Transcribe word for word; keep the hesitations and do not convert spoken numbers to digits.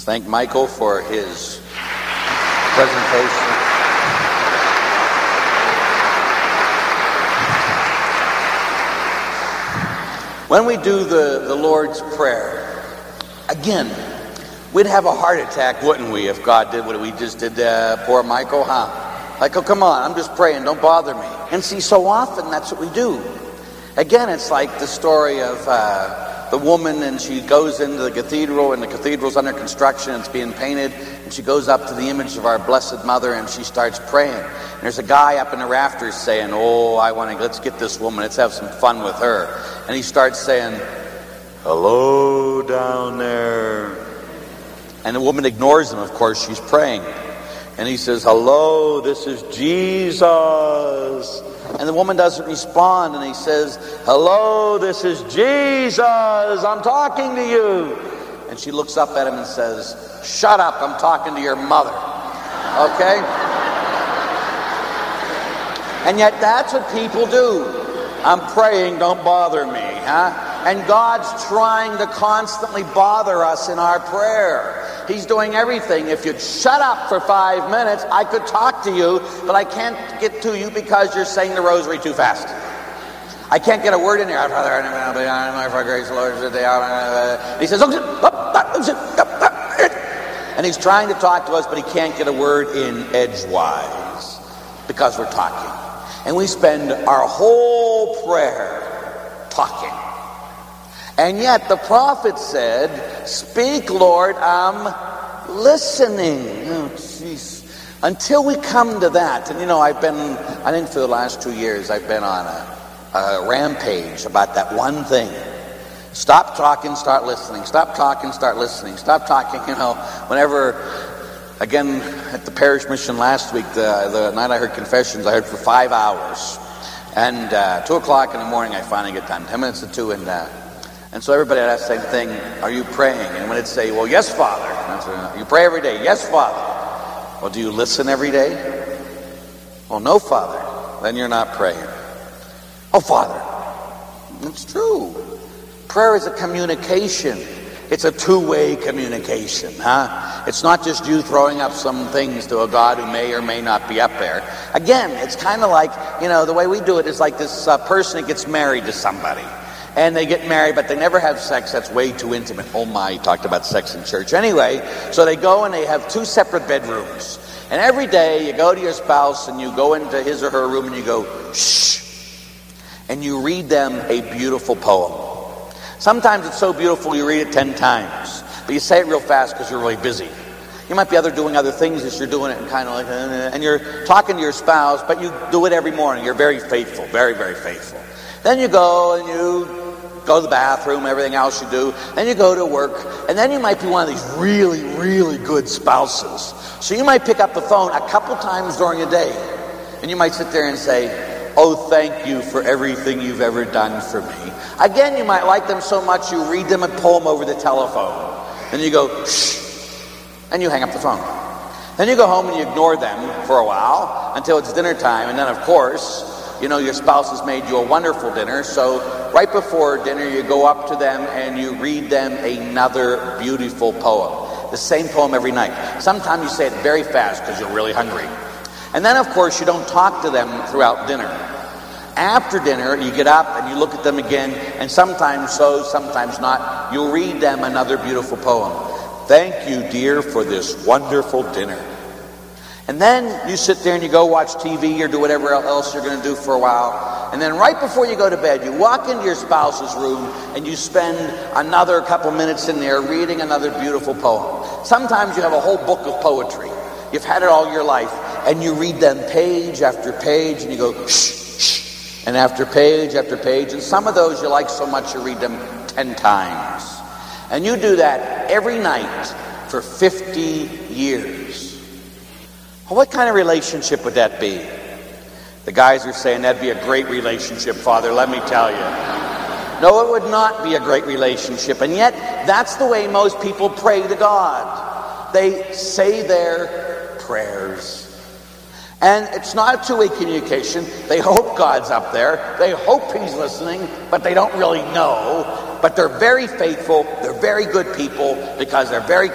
Thank Michael for his presentation. When we do the, the Lord's Prayer, again, we'd have a heart attack, wouldn't we, if God did what we just did to uh, poor Michael, huh? Like, oh, come on, I'm just praying, don't bother me. And see, so often that's what we do. Again, it's like the story of uh, the woman, and she goes into the cathedral, and the cathedral's under construction, it's being painted, and she goes up to the image of our Blessed Mother, and she starts praying. And there's a guy up in the rafters saying, oh, I want to, let's get this woman, let's have some fun with her. And he starts saying, hello down there. And the woman ignores him, of course, she's praying. And he says, hello, this is Jesus. And the woman doesn't respond, and he says, hello, this is Jesus, I'm talking to you. And she looks up at him and says, shut up, I'm talking to your mother. Okay? And yet that's what people do. I'm praying, don't bother me, huh? And God's trying to constantly bother us in our prayer. He's doing everything. If you'd shut up for five minutes, I could talk to you, but I can't get to you because you're saying the rosary too fast. I can't get a word in there. He says, and he's trying to talk to us, but he can't get a word in edgewise because we're talking. And we spend our whole prayer talking. And yet the prophet said, speak, Lord, I'm listening. Oh, jeez. Until we come to that, and you know, I've been, I think for the last two years, I've been on a, a rampage about that one thing. Stop talking, start listening. Stop talking, start listening. Stop talking, you know, whenever, again, at the parish mission last week, the, the night I heard confessions, I heard for five hours. And uh, two o'clock in the morning, I finally get done, ten minutes to two, and uh, And so everybody would ask the same thing, are you praying? And when it'd say, well, yes, Father. Answer, you pray every day? Yes, Father. Well, do you listen every day? Well, no, Father. Then you're not praying. Oh, Father. It's true. Prayer is a communication. It's a two-way communication, huh? It's not just you throwing up some things to a God who may or may not be up there. Again, it's kind of like, you know, the way we do it is like this uh, person that gets married to somebody. And they get married, but they never have sex. That's way too intimate. Oh my, he talked about sex in church. Anyway, so they go and they have two separate bedrooms. And every day you go to your spouse and you go into his or her room and you go, shh. And you read them a beautiful poem. Sometimes it's so beautiful you read it ten times. But you say it real fast because you're really busy. You might be other doing other things as you're doing it and kind of like, uh, and you're talking to your spouse, but you do it every morning. You're very faithful, very, very faithful. Then you go and you go to the bathroom, everything else you do. Then you go to work. And then you might be one of these really, really good spouses. So you might pick up the phone a couple times during a day. And you might sit there and say, oh, thank you for everything you've ever done for me. Again, you might like them so much you read them a poem over the telephone. Then you go, shh. And you hang up the phone. Then you go home and you ignore them for a while until it's dinner time. And then, of course, you know, your spouse has made you a wonderful dinner, so right before dinner you go up to them and you read them another beautiful poem. The same poem every night. Sometimes you say it very fast because you're really hungry. And then, of course, you don't talk to them throughout dinner. After dinner, you get up and you look at them again, and sometimes so, sometimes not. You'll read them another beautiful poem. Thank you, dear, for this wonderful dinner. And then you sit there and you go watch T V or do whatever else you're going to do for a while. And then right before you go to bed, you walk into your spouse's room and you spend another couple minutes in there reading another beautiful poem. Sometimes you have a whole book of poetry. You've had it all your life. And you read them page after page and you go, shh, shh. And after page after page. And some of those you like so much you read them ten times. And you do that every night for fifty years. Well, what kind of relationship would that be? The guys are saying that'd be a great relationship, Father, let me tell you. No, it would not be a great relationship. And yet, that's the way most people pray to God. They say their prayers. And it's not a two-way communication. They hope God's up there. They hope He's listening, but they don't really know. But they're very faithful. They're very good people because they're very